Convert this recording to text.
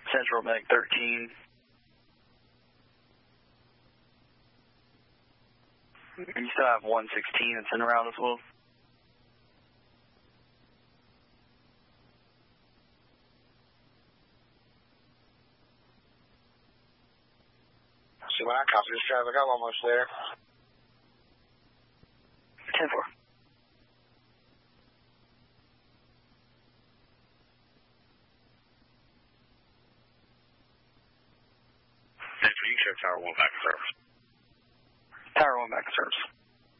Central Meg 13. You still have 116 that's in around as well. See when I copy this traffic, I'm almost there. 10-4. You can check Tower 1 back to service. Tower 1 back to service.